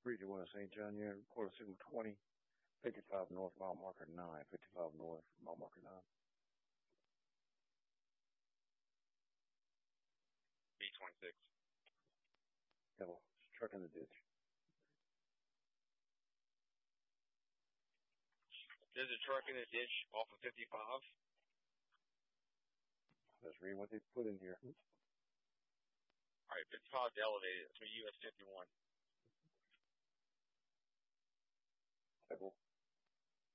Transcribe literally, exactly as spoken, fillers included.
three two one Saint John, you're in quarter signal twenty, fifty-five north, mile marker nine, fifty-five north, mile marker nine. B twenty-six. Devil, truck in the ditch. There's a truck in the ditch off of fifty-five. Let's read what they put in here. All right, fifty-five is elevated. It's U S fifty-one. Devil.